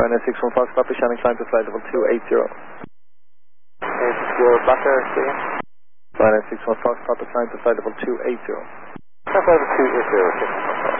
Ryanair 61 Foxtrot, Shannon climb to flight level 280. Your Butter, see? Ryanair 61 Foxtrot, climb to flight level 280. Flight level 280,